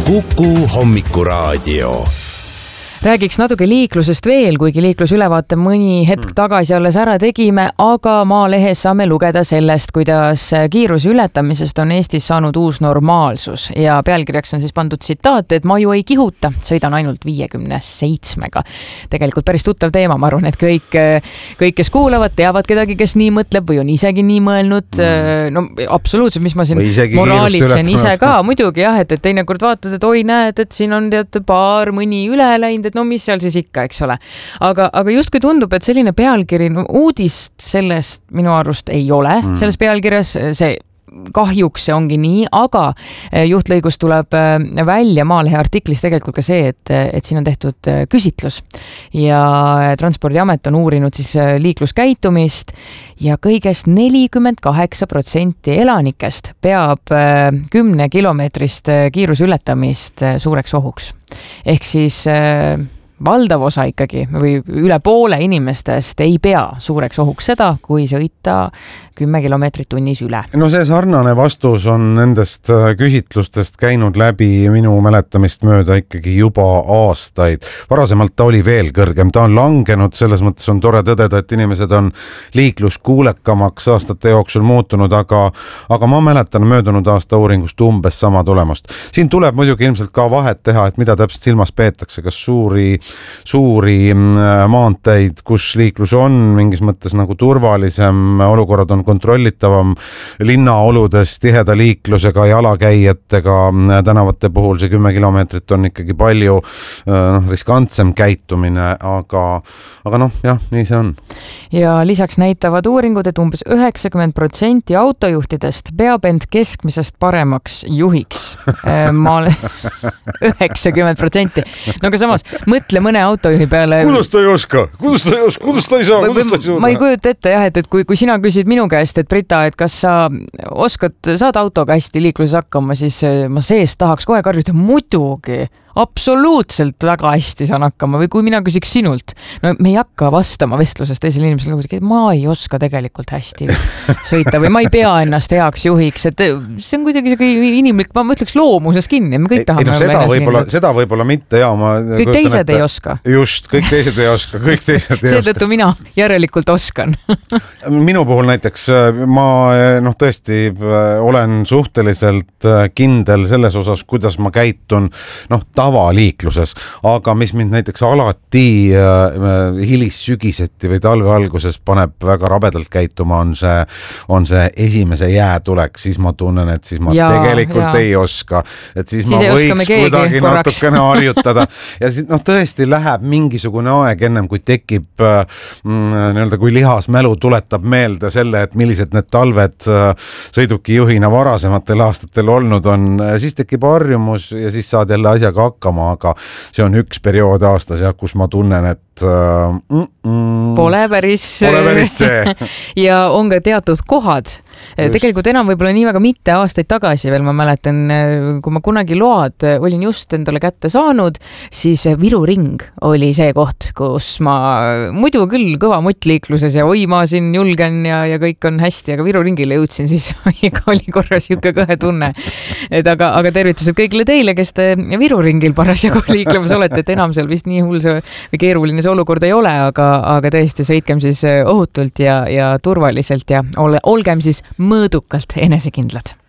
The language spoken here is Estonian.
Kuku Hommikuraadio. Räägiks natuke liiklusest veel, kuigi liiklusülevaate mõni hetk tagasi alles ära tegime, aga Maalehes saame lugeda sellest, kuidas kiiruse ületamisest on Eestis saanud uus normaalsus ja pealkirjaks on siis pandud tsitaat, et ma ju ei kihuta, sõidan ainult 57-ga. Tegelikult päris tuttav teema, ma arvan, et kõik, kes kuulavad, teavad kedagi, kes nii mõtleb või on isegi nii mõelnud. No absoluutselt, mis ma siin moraalitsen ise ka, muidugi jah, et teinekord vaatad, et oi näed, et siin on paar mõni üle läinud, no mis seal siis ikka, eks ole. Aga justkui tundub, et selline pealkiri, uudist sellest minu arust ei ole. Selles pealkirjas see kahjuks see ongi nii, aga juhtlõigus tuleb välja Maalehe artiklis tegelikult ka see, et siin on tehtud küsitlus ja Transpordiamet on uurinud siis liikluskäitumist ja kõigest 48% elanikest peab 10-kilomeetrist kiiruse ületamist suureks ohuks. Ehk siis valdav osa ikkagi või üle poole inimestest ei pea suureks ohuks seda, kui sõita 10 kilomeetrit tunnis üle. No see sarnane vastus on nendest küsitlustest käinud läbi minu mäletamist mööda ikkagi juba aastaid. Varasemalt ta oli veel kõrgem, ta on langenud, selles mõttes on tore tõdeda, et inimesed on liikluskuulekamaks aastate jooksul muutunud, aga ma mäletan möödunud aasta uuringust umbes sama tulemust. Siin tuleb muidugi ilmselt ka vahet teha, et mida täpselt silmas peetakse, kas suuri maanteid, kus liiklus on mingis mõttes nagu turvalisem, olukorrad on kontrollitavam linnaoludes tiheda liiklusega, jalakäijatega tänavate puhul see 10 kilomeetrit on ikkagi palju riskantsem käitumine, aga noh, jah, nii see on. Ja lisaks näitavad uuringud, et umbes 90% autojuhtidest peab end keskmisest paremaks juhiks. 90%. No aga samas, mõtle mõne autojuhi peale. Kuidas ta ei oska? Kuidas ta ei saa? Ma ei kujuta ette jah, et kui sina küsid minu käest, et Brita, et kas sa saad autoga hästi liikluses hakkama, siis ma seest tahaks kohe karjuda muidugi. Absoluutselt väga hästi saan hakkama või kui mina küsiks sinult, no me ei hakka vastama vestluses teisele inimesele, et ma ei oska tegelikult hästi sõita või ma ei pea ennast heaks juhiks, et see on kuidagi inimlik, ma ütleks loomuses kinni, me kõik tahame. Seda võib-olla mitte, jaa. Kõik teised ei oska. Just, kõik teised ei oska. Seetõttu mina järelikult oskan. Minu puhul näiteks ma tõesti olen suhteliselt kindel selles osas, kuidas ma käitun tavaliikluses, aga mis mind näiteks alati hilissügiseti või talve alguses paneb väga rabedalt käituma, on see esimese jäätulek, siis ma tunnen, et siis ma tegelikult ei oska, et siis ma võiks kuidagi natukene harjutada ja siis tõesti läheb mingisugune aeg ennem, kui tekib kui lihasmälu tuletab meelde selle, et millised need talved sõidukijuhina varasematel aastatel olnud on, siis tekib harjumus ja siis saad jälle asjaga hakkama, aga see on üks periood aastas, kus ma tunnen, et pole päris see. Ja on ka teatud kohad. Tegelikult enam võib-olla nii väga mitte aastaid tagasi veel, ma mäletan, kui ma kunagi load olin just endale kätte saanud, siis Viru ring oli see koht, kus ma muidu küll kõva muttliikluses ja oi, ma siin julgen ja kõik on hästi, aga Viru ringile jõudsin, siis oli korras juke kõhe tunne. Aga tervitused kõigile teile, kes te Viru ringil parasjagu liiklemas olete, et enam seal vist nii hull või keeruline see olukord ei ole, aga tõesti sõitkem siis ohutult ja turvaliselt ja olgem siis mõõdukalt enesekindlad.